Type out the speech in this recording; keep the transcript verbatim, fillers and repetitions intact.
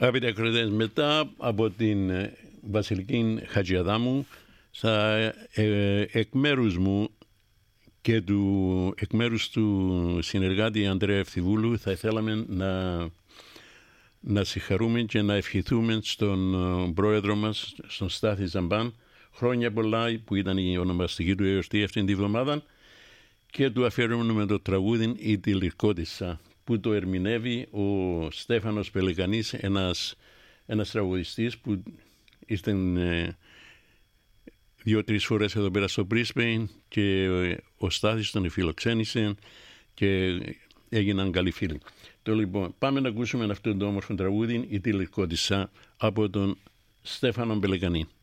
Αγαπητοί ακροατές, μετά από την Βασιλική Χατζιαδάμου, θα, ε, εκ μέρους μου και του, εκ μέρους του συνεργάτη Ανδρέα Ευθυβούλου, θα θέλαμε να, να συγχαρούμε και να ευχηθούμε στον πρόεδρο μας, στον Στάθη Ζαμπάν, χρόνια πολλά που ήταν η ονομαστική του εορτή αυτήν τη βδομάδα, και του αφιερώνουμε με το τραγούδι «Η Τηλικότισσα», που το ερμηνεύει ο Στέφανος Πελεκανής, ένας, ένας τραγουδιστής που ήταν ε, δύο-τρεις φορές εδώ πέρα στο Brisbane και ο Στάθης τον φιλοξένησε και έγιναν καλοί φίλοι. Το λοιπόν, πάμε να ακούσουμε αυτό το όμορφο τραγούδι «Η Τηλικότισσα» από τον Στέφανο Πελεκανή.